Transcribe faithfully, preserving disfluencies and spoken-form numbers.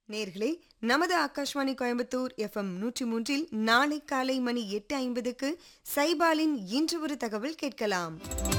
நேர்களே, நமது ஆகாஷ்வாணி கோயம்புத்தூர் எஃப்எம் நூற்றி மூன்றில் நாளை காலை மணி எட்டு ஐம்பதுக்கு சைபாலின் இன்று ஒரு தகவல் கேட்கலாம்.